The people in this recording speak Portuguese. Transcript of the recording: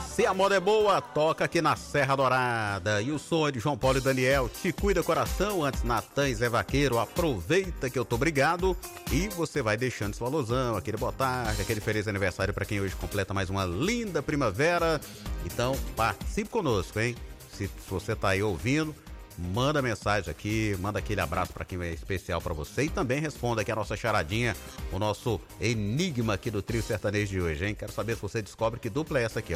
Se a moda é boa, toca aqui na Serra Dourada. E o som é de João Paulo e Daniel. Te cuida coração, antes Natan e Zé Vaqueiro. Aproveita que eu tô obrigado. E você vai deixando seu alusão, aquele boa tarde, aquele feliz aniversário para quem hoje completa mais uma linda primavera. Então participe conosco, hein? Se você tá aí ouvindo, manda mensagem aqui, manda aquele abraço para quem é especial para você e também responda aqui a nossa charadinha, o nosso enigma aqui do trio sertanejo de hoje, hein? Quero saber se você descobre que dupla é essa aqui, ó.